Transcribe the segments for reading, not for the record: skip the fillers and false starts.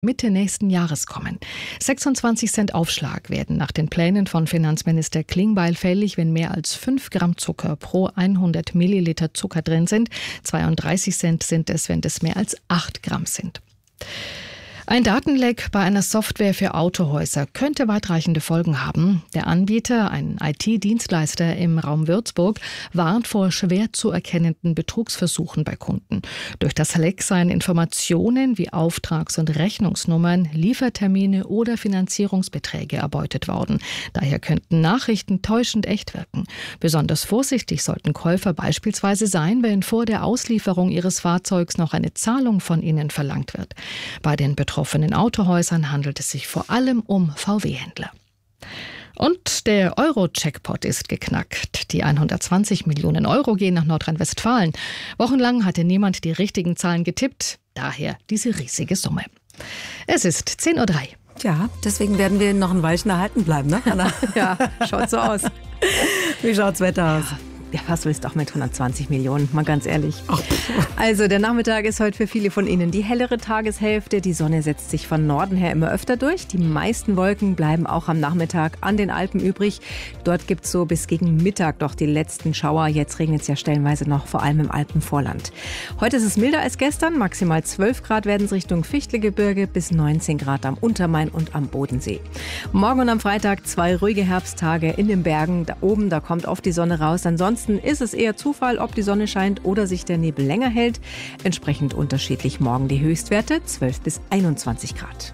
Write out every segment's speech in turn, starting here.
Mitte nächsten Jahres kommen. 26 Cent Aufschlag werden nach den Plänen von Finanzminister Klingbeil fällig, wenn mehr als 5 Gramm Zucker pro 100 Milliliter Zucker drin sind. 32 Cent sind es, wenn es mehr als 8 Gramm sind. Ein Datenleck bei einer Software für Autohäuser könnte weitreichende Folgen haben. Der Anbieter, ein IT-Dienstleister im Raum Würzburg, warnt vor schwer zu erkennenden Betrugsversuchen bei Kunden. Durch das Leck seien Informationen wie Auftrags- und Rechnungsnummern, Liefertermine oder Finanzierungsbeträge erbeutet worden. Daher könnten Nachrichten täuschend echt wirken. Besonders vorsichtig sollten Käufer beispielsweise sein, wenn vor der Auslieferung ihres Fahrzeugs noch eine Zahlung von ihnen verlangt wird. Bei den betroffenen Autohäusern handelt es sich vor allem um VW-Händler. Und der Euro-Jackpot ist geknackt. Die 120 Millionen Euro gehen nach Nordrhein-Westfalen. Wochenlang hatte niemand die richtigen Zahlen getippt, daher diese riesige Summe. Es ist 10:03 Uhr. Ja, deswegen werden wir noch ein Weilchen erhalten bleiben, ne, Anna? Ja, schaut so aus. Wie schaut's Wetter aus? Ja, was willst du auch mit 120 Millionen, mal ganz ehrlich. Ach. Also der Nachmittag ist heute für viele von Ihnen die hellere Tageshälfte. Die Sonne setzt sich von Norden her immer öfter durch. Die meisten Wolken bleiben auch am Nachmittag an den Alpen übrig. Dort gibt es so bis gegen Mittag doch die letzten Schauer. Jetzt regnet es ja stellenweise noch, vor allem im Alpenvorland. Heute ist es milder als gestern. Maximal 12 Grad werden es Richtung Fichtelgebirge, bis 19 Grad am Untermain und am Bodensee. Morgen und am Freitag 2 ruhige Herbsttage in den Bergen. Da oben, da kommt oft die Sonne raus. Ansonsten ist es eher Zufall, ob die Sonne scheint oder sich der Nebel länger hält. Entsprechend unterschiedlich morgen die Höchstwerte 12 bis 21 Grad.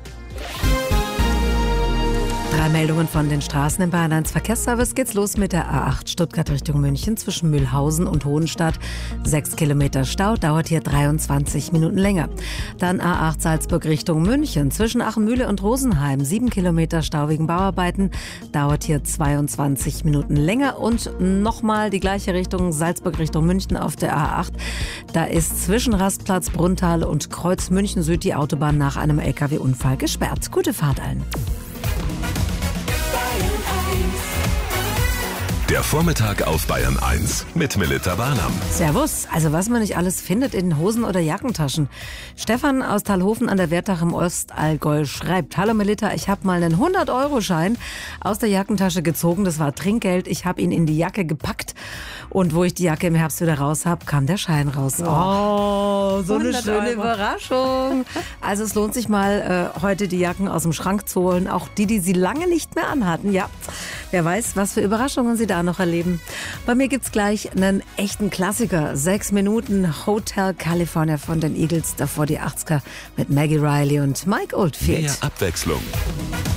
3 Meldungen von den Straßen im Bayern 1 Verkehrsservice. Geht's los mit der A8 Stuttgart Richtung München zwischen Mühlhausen und Hohenstadt. 6 Kilometer Stau, dauert hier 23 Minuten länger. Dann A8 Salzburg Richtung München zwischen Achenmühle und Rosenheim. 7 Kilometer Stau wegen Bauarbeiten, dauert hier 22 Minuten länger. Und nochmal die gleiche Richtung, Salzburg Richtung München auf der A8. Da ist zwischen Rastplatz Brunnthal und Kreuz München Süd die Autobahn nach einem LKW-Unfall gesperrt. Gute Fahrt allen. Der Vormittag auf Bayern 1 mit Melita Barnam. Servus. Also was man nicht alles findet in Hosen- oder Jackentaschen. Stefan aus Talhofen an der Wertach im Ostallgäu schreibt: Hallo Melita, ich habe mal einen 100-Euro-Schein aus der Jackentasche gezogen. Das war Trinkgeld. Ich habe ihn in die Jacke gepackt. Und wo ich die Jacke im Herbst wieder raus habe, kam der Schein raus. Oh, so eine schöne Überraschung. Also es lohnt sich mal, heute die Jacken aus dem Schrank zu holen. Auch die sie lange nicht mehr anhatten. Ja, wer weiß, was für Überraschungen Sie da noch erleben. Bei mir gibt's gleich einen echten Klassiker. 6 Minuten Hotel California von den Eagles. Davor die 80er mit Maggie Riley und Mike Oldfield. Mehr Abwechslung.